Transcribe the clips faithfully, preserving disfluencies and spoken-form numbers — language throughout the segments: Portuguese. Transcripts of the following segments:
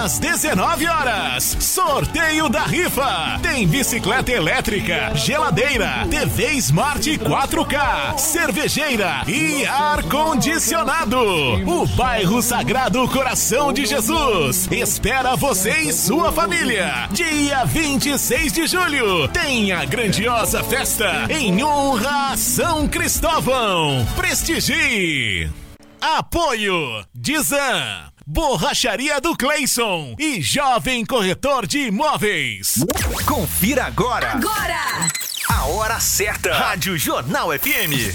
às dezenove horas. Sorteio da rifa. Tem bicicleta elétrica, geladeira, T V Smart quatro K, cervejeira e ar-condicionado. O bairro Sagrado Coração de Jesus espera você e sua família. Dia vinte e seis de julho tem a grandiosa festa em honra a São Cristóvão. Prestigie. Apoio Dizan, Borracharia do Cleison e Jovem Corretor de Imóveis. Confira agora. Agora! A hora certa. Rádio Jornal F M.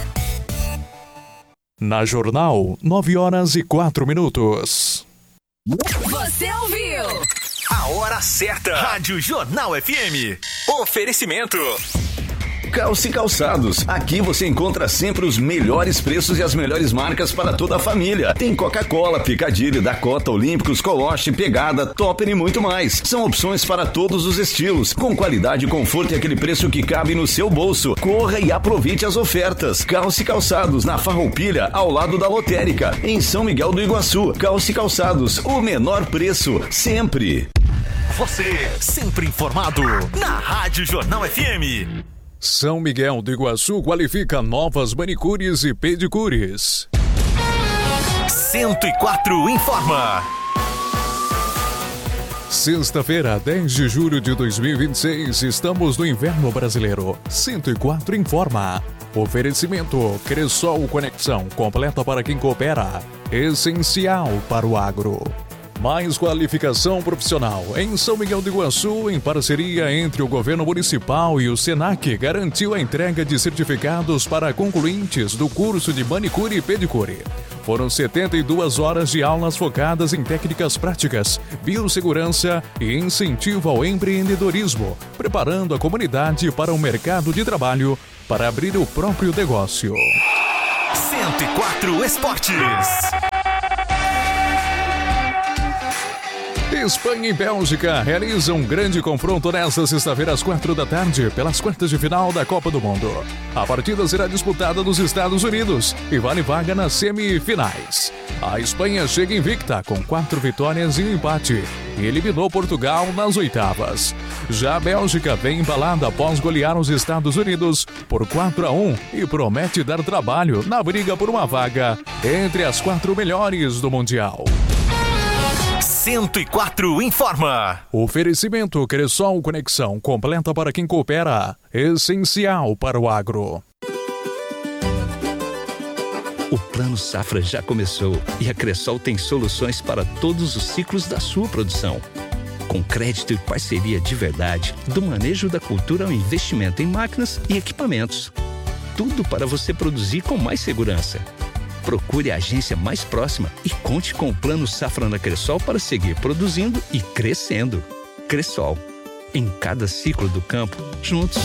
Na Jornal, nove horas e quatro minutos. Você ouviu? A hora certa. Rádio Jornal F M. Oferecimento. Calce Calçados. Aqui você encontra sempre os melhores preços e as melhores marcas para toda a família. Tem Coca-Cola, Picadilly, Dakota, Olímpicos, Coloche, Pegada, Topper e muito mais. São opções para todos os estilos, com qualidade, conforto e aquele preço que cabe no seu bolso. Corra e aproveite as ofertas. Calce Calçados, na Farroupilha, ao lado da Lotérica, em São Miguel do Iguaçu. Calce Calçados, o menor preço, sempre. Você, sempre informado, na Rádio Jornal F M. São Miguel do Iguaçu qualifica novas manicures e pedicures. cento e quatro informa. Sexta-feira, dez de julho de dois mil e vinte e seis, estamos no inverno brasileiro. cento e quatro informa. Oferecimento Cressol Conexão, completa para quem coopera, essencial para o agro. Mais qualificação profissional. Em São Miguel do Iguaçu, em parceria entre o governo municipal e o Senac, garantiu a entrega de certificados para concluintes do curso de manicure e pedicure. Foram setenta e duas horas de aulas focadas em técnicas práticas, biossegurança e incentivo ao empreendedorismo, preparando a comunidade para o mercado de trabalho para abrir o próprio negócio. cento e quatro Esportes. Espanha e Bélgica realizam um grande confronto nesta sexta-feira às quatro da tarde pelas quartas de final da Copa do Mundo. A partida será disputada nos Estados Unidos e vale vaga nas semifinais. A Espanha chega invicta com quatro vitórias e um empate e eliminou Portugal nas oitavas. Já a Bélgica vem embalada após golear os Estados Unidos por quatro a um e promete dar trabalho na briga por uma vaga entre as quatro melhores do Mundial. cento e quatro informa. Oferecimento Cressol Conexão, completa para quem coopera, essencial para o agro. O Plano Safra já começou e a Cressol tem soluções para todos os ciclos da sua produção. Com crédito e parceria de verdade, do manejo da cultura ao investimento em máquinas e equipamentos. Tudo para você produzir com mais segurança. Procure a agência mais próxima e conte com o Plano Safra na Cressol para seguir produzindo e crescendo. Cressol, em cada ciclo do campo, juntos.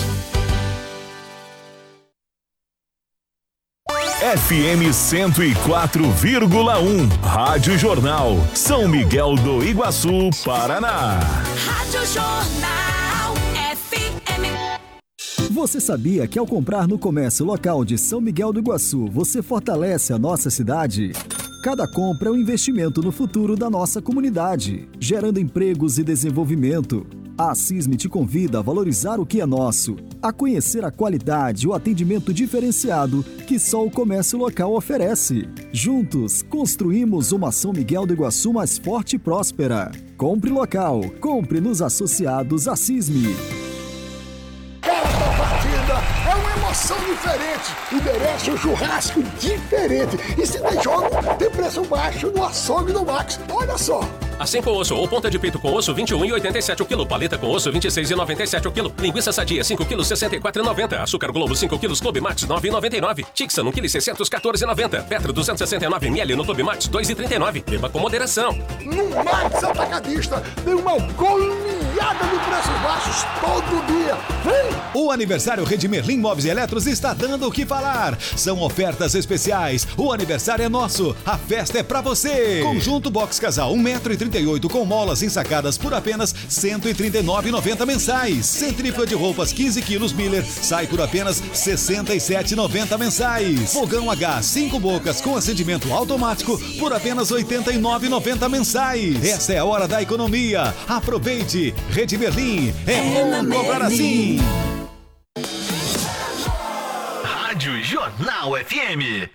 F M cento e quatro vírgula um, Rádio Jornal, São Miguel do Iguaçu, Paraná. Rádio Jornal F M. Você sabia que ao comprar no comércio local de São Miguel do Iguaçu, você fortalece a nossa cidade? Cada compra é um investimento no futuro da nossa comunidade, gerando empregos e desenvolvimento. A CISME te convida a valorizar o que é nosso, a conhecer a qualidade e o atendimento diferenciado que só o comércio local oferece. Juntos, construímos uma São Miguel do Iguaçu mais forte e próspera. Compre local, compre nos associados à CISME. É uma emoção diferente e merece um churrasco diferente. E se tem jogo, tem preço baixo no açougue do Max. Olha só. Assim com osso ou ponta de peito com osso, vinte e um reais e oitenta e sete centavos o quilo. Paleta com osso, vinte e seis reais e noventa e sete centavos o quilo. Linguiça sadia, cinco quilos, sessenta e quatro reais e noventa centavos. Açúcar Globo, cinco quilos, Clube Max, nove reais e noventa e nove centavos. Tixan, um quilo, seiscentos e quatorze reais e noventa centavos. Petra, duzentos e sessenta e nove mililitros no Clube Max, dois reais e trinta e nove centavos. Beba com moderação. No Max Atacadista tem uma goleada enxurrada de preços baixos todo dia. Vem! O aniversário Rede Merlin Móveis e Eletros está dando o que falar. São ofertas especiais. O aniversário é nosso. A festa é pra você. Conjunto Box Casal um metro e trinta e oito com molas ensacadas por apenas cento e trinta e nove reais e noventa centavos mensais. Centrífuga de roupas quinze quilos Miller sai por apenas sessenta e sete reais e noventa centavos mensais. Fogão a gás cinco bocas com acendimento automático por apenas oitenta e nove reais e noventa centavos mensais. Essa é a hora da economia. Aproveite. Rede Merlin. É bom comprar assim. Rádio Jornal F M.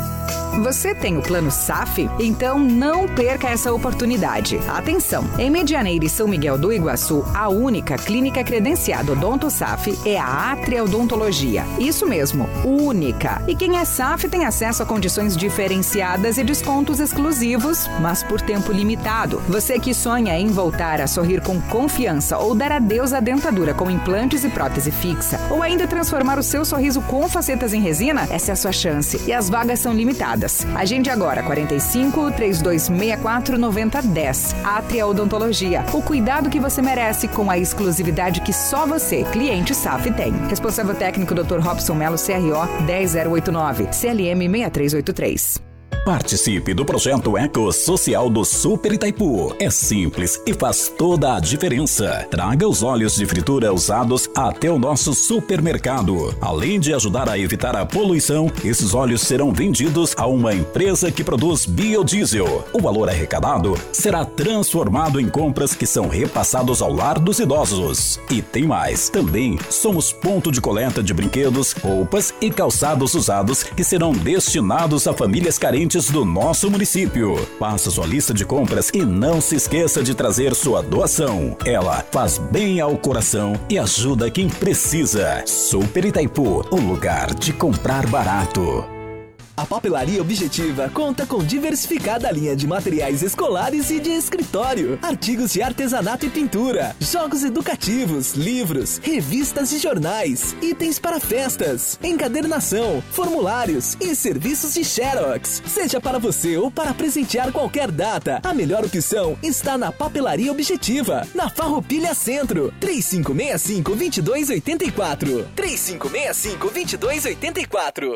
Você tem o plano S A F? Então não perca essa oportunidade. Atenção! Em Medianeira e São Miguel do Iguaçu, a única clínica credenciada Odonto S A F é a Atria Odontologia. Isso mesmo, única. E quem é S A F tem acesso a condições diferenciadas e descontos exclusivos, mas por tempo limitado. Você que sonha em voltar a sorrir com confiança ou dar adeus à dentadura com implantes e prótese fixa, ou ainda transformar o seu sorriso com facetas em resina, essa é a sua chance. E as vagas são limitadas. Agende agora quarenta e cinco, trinta e dois sessenta e quatro, noventa, dez. Atria Odontologia. O cuidado que você merece com a exclusividade que só você, cliente S A F, tem. Responsável técnico doutor Robson Melo, C R O dez zero oito nove, C L M seis três oito três. Participe do projeto Eco Social do Super Itaipu. É simples e faz toda a diferença. Traga os óleos de fritura usados até o nosso supermercado. Além de ajudar a evitar a poluição, esses óleos serão vendidos a uma empresa que produz biodiesel. O valor arrecadado será transformado em compras que são repassados ao lar dos idosos. E tem mais. Também somos ponto de coleta de brinquedos, roupas e calçados usados que serão destinados a famílias carentes do nosso município. Faça sua lista de compras e não se esqueça de trazer sua doação. Ela faz bem ao coração e ajuda quem precisa. Super Itaipu, o lugar de comprar barato. A Papelaria Objetiva conta com diversificada linha de materiais escolares e de escritório, artigos de artesanato e pintura, jogos educativos, livros, revistas e jornais, itens para festas, encadernação, formulários e serviços de Xerox. Seja para você ou para presentear qualquer data, a melhor opção está na Papelaria Objetiva, na Farroupilha Centro, três cinco seis cinco, dois dois oito quatro, três cinco seis cinco, dois dois oito quatro.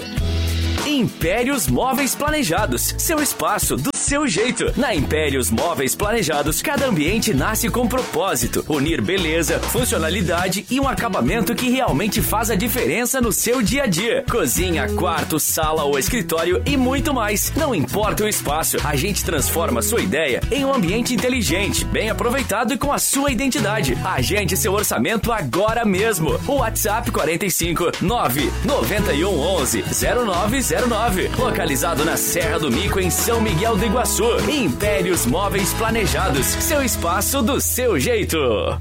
Impérios Móveis Planejados, seu espaço do seu jeito. Na Impérios Móveis Planejados, cada ambiente nasce com propósito, unir beleza, funcionalidade e um acabamento que realmente faz a diferença no seu dia a dia. Cozinha, quarto, sala ou escritório e muito mais. Não importa o espaço, a gente transforma a sua ideia em um ambiente inteligente, bem aproveitado e com a sua identidade. Agende seu orçamento agora mesmo. O WhatsApp quarenta e cinco, nove nove um onze, zero nove zero nove. Localizado na Serra do Mico, em São Miguel do Iguaçu. Impérios Móveis Planejados, seu espaço do seu jeito.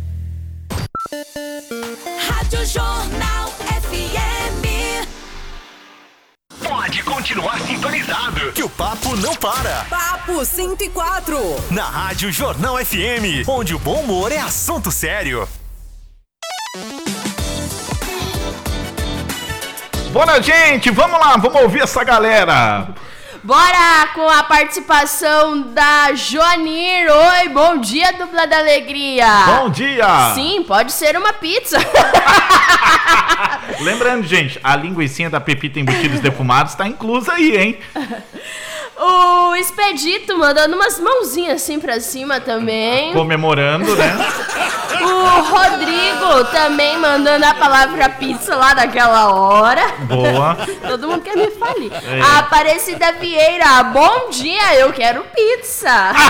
Rádio Jornal F M. Pode continuar sintonizado, que o papo não para. Papo cento e quatro. Na Rádio Jornal F M, onde o bom humor é assunto sério. Bora, gente, vamos lá, vamos ouvir essa galera. Bora com a participação da Joanir. Oi, bom dia, dupla da alegria. Bom dia. Sim, pode ser uma pizza. Lembrando, gente, a linguicinha da Pepita embutidos defumados está inclusa aí, hein? O Expedito mandando umas mãozinhas assim pra cima também. Comemorando, né? O Rodrigo também mandando a palavra pizza lá daquela hora. Boa. Todo mundo quer me falir. É. A Aparecida Vieira, bom dia, eu quero pizza.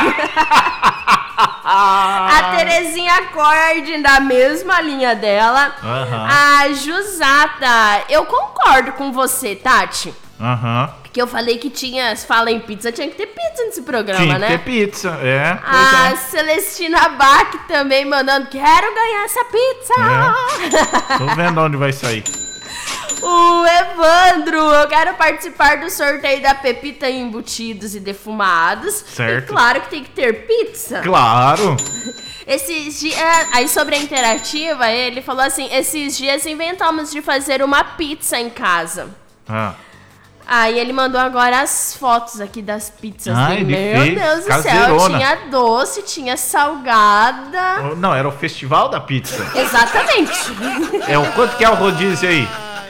A Terezinha Cord, da mesma linha dela. Uhum. A Jusata, eu concordo com você, Tati. Aham. Uhum. Que eu falei que tinha, se fala em pizza, tinha que ter pizza nesse programa, tinha né? Tinha que ter pizza, é. A é. Celestina Bach também mandando, quero ganhar essa pizza. É. Tô vendo onde vai sair. O Evandro, eu quero participar do sorteio da Pepita embutidos e defumados. Certo. E claro que tem que ter pizza. Claro. Esses dias, aí sobre a interativa, ele falou assim, esses dias inventamos de fazer uma pizza em casa. Ah. Ah, e ele mandou agora as fotos aqui das pizzas. Ah, ele Meu fez Deus do caseirona. céu, tinha doce, tinha salgada. Não, era o festival da pizza. Exatamente. É o quanto que é o rodízio aí?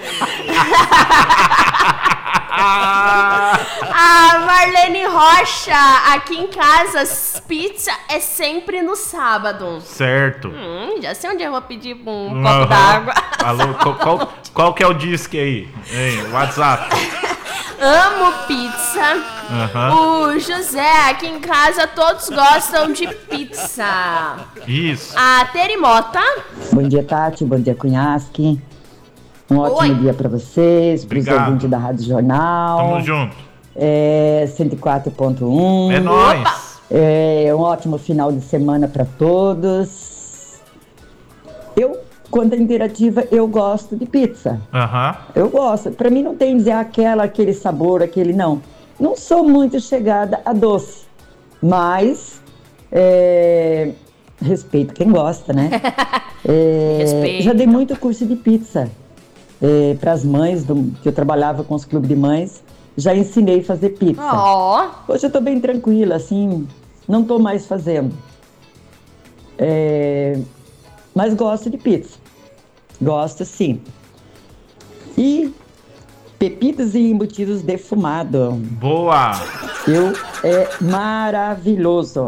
A Marlene Rocha, aqui em casa, pizza é sempre no sábado. Certo. Hum, já sei onde eu vou pedir um Uhum. copo d'água. Alô, qual, qual, qual que é o disque aí? Hein, WhatsApp. Amo pizza. Uhum. O José, aqui em casa, todos gostam de pizza. Isso. A Terimota. Bom dia, Tati. Bom dia, Cunhasque. Um ótimo Oi. dia para vocês, para os Obrigado. ouvintes da Rádio Jornal. Tamo junto. É, cento e quatro ponto um. É nóis. É, um ótimo final de semana para todos. Eu, quando é interativa, eu gosto de pizza. Aham. Eu gosto. Para mim não tem dizer aquela, aquele sabor, aquele não. Não sou muito chegada a doce, mas é, respeito quem gosta, né? É, Respeito. já dei muito curso de pizza é, para as mães, do, que eu trabalhava com os clubes de mães. Já ensinei a fazer pizza. Ó. Hoje eu tô bem tranquila, assim, não tô mais fazendo. É, mas gosto de pizza. Gosto, sim. E pepitas e embutidos defumados. Boa! Eu, é maravilhoso.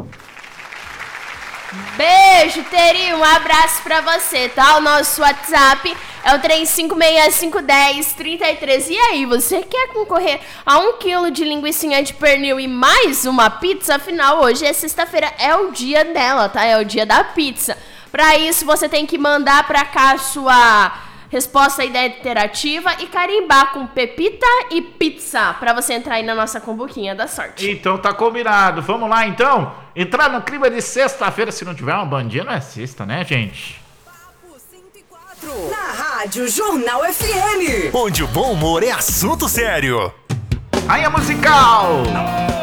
Beijo, Teri, um abraço pra você, tá? O nosso WhatsApp é o três cinco seis cinco um zero, três três. E aí, você quer concorrer a um quilo de linguicinha de pernil e mais uma pizza? Afinal, hoje é sexta-feira, é o dia dela, tá? É o dia da pizza. Pra isso, você tem que mandar pra cá a sua resposta à ideia interativa e carimbar com pepita e pizza pra você entrar aí na nossa combuquinha da sorte. Então tá combinado. Vamos lá, então? Entrar no clima de sexta-feira. Se não tiver uma bandinha, não é sexta, né, gente? Na Rádio Jornal F M. Onde o bom humor é assunto sério. Aí a musical!